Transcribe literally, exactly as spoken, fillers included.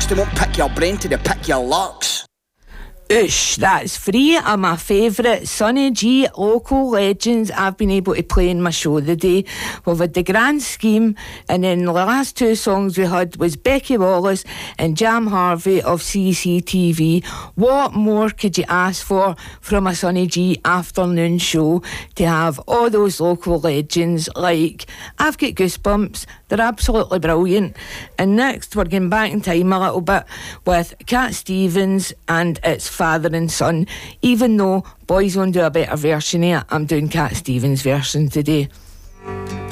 they won't pick your brain till they pick your locks. Oosh, that's three of my favourite Sonny G local legends I've been able to play in my show today. We've had The Grand Scheme, and then the last two songs we had was Becky Wallace and Jam Harvey of C C T V. What more could you ask for from a Sonny G afternoon show to have all those local legends? Like, I've got goosebumps. They're absolutely brilliant. And next we're going back in time a little bit with Cat Stevens and It's Father and Son. Even though boys won't do a better version of it, I'm doing Cat Stevens' version today.